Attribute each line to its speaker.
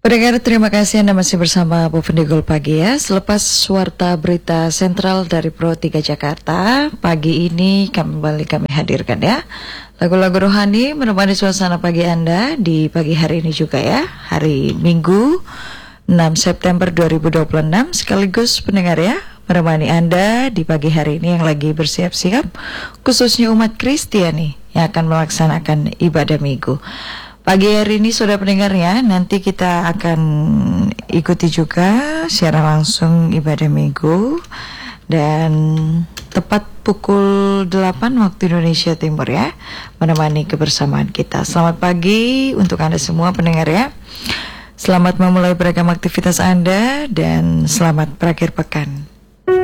Speaker 1: Pendengar, terima kasih Anda masih bersama Bu Pendigul Pagi ya. Selepas warta berita sentral dari Pro 3 Jakarta, pagi ini kami hadirkan ya lagu-lagu rohani menemani suasana pagi Anda di pagi hari ini juga ya. Hari Minggu 6 September 2026 sekaligus pendengar ya, menemani Anda di pagi hari ini yang lagi bersiap-siap, khususnya umat Kristiani yang akan melaksanakan ibadah minggu. Pagi hari ini sudah pendengar ya, nanti kita akan ikuti juga secara langsung ibadah minggu dan tepat pukul 8 waktu Indonesia Timur ya, menemani kebersamaan kita. Selamat pagi untuk Anda semua pendengar ya. Selamat memulai beragam aktivitas Anda dan selamat berakhir pekan.